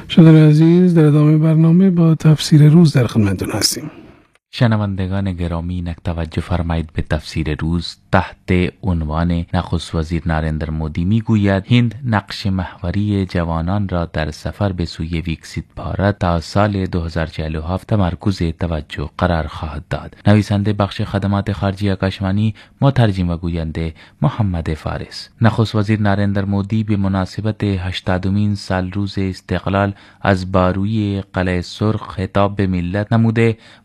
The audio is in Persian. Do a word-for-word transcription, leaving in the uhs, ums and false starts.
شنوندگان عزیز، در ادامه برنامه با تفسیر روز در خدمتتون هستیم. شنوندگان گرامی، اینک توجه فرمایید به تفسیر روز تحت عنوان نخست وزیر نریندر مودی میگوید هند نقش محوری جوانان را در سفر به سوی ویکسیت بھارت تا سال دو هزار و چهل و هفت مرکوز توجه قرار خواهد داد. نویسنده بخش خدمات خارجی آکاشوانی، مترجم و گوینده محمد فارس. نخست وزیر نریندر مودی به مناسبت هشتادمین سال روز استقلال از باروی قلعه سرخ خطاب به ملت نموده